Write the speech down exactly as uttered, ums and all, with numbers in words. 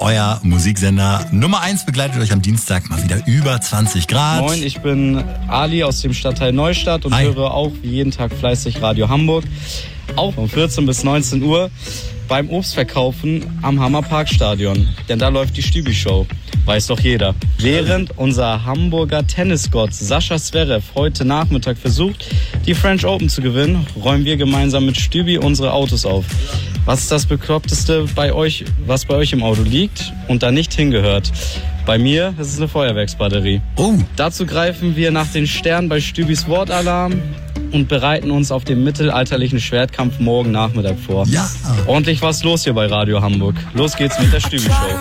euer Musiksender Nummer eins begleitet euch am Dienstag mal wieder über zwanzig Grad. Moin, ich bin Ali aus dem Stadtteil Neustadt und Hi. höre auch wie jeden Tag fleißig Radio Hamburg. Auch von vierzehn bis neunzehn Uhr beim Obstverkaufen am Hammerparkstadion. Denn da läuft die Stübi-Show. Weiß doch jeder. Während unser Hamburger Tennisgott Sascha Zverev heute Nachmittag versucht, die French Open zu gewinnen, räumen wir gemeinsam mit Stübi unsere Autos auf. Was ist das Bekloppteste bei euch, was bei euch im Auto liegt und da nicht hingehört? Bei mir ist es eine Feuerwerksbatterie. Oh. Dazu greifen wir nach den Sternen bei Stübis Wortalarm und bereiten uns auf den mittelalterlichen Schwertkampf morgen Nachmittag vor. Ja. Ordentlich was los hier bei Radio Hamburg. Los geht's mit der Stübi-Show.